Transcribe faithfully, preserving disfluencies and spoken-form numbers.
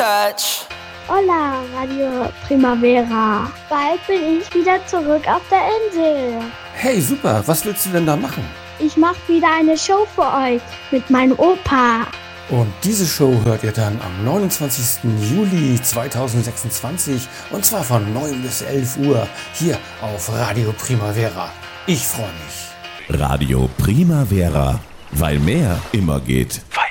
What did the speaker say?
touch. Hola, Radio Primavera. Bald bin ich wieder zurück auf der Insel. Hey, super. Was willst du denn da machen? Ich mache wieder eine Show für euch mit meinem Opa. Und diese Show hört ihr dann am neunundzwanzigsten Juli zweitausendsechsundzwanzig und zwar von neun bis elf Uhr hier auf Radio Primavera. Ich freue mich. Radio Primavera, weil mehr immer geht.